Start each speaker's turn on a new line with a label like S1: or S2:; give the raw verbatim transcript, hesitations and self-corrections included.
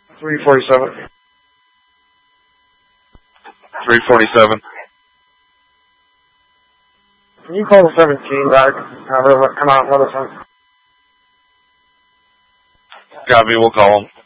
S1: three forty-seven.
S2: three forty-seven.
S1: Can you call the seventeen back? Have her come out and let us know.
S2: Copy, we'll call them.